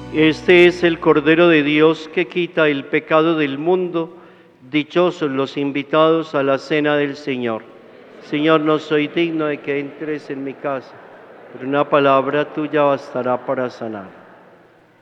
Este es el Cordero de Dios que quita el pecado del mundo. Dichosos los invitados a la cena del Señor. Señor, no soy digno de que entres en mi casa, pero una palabra tuya bastará para sanar.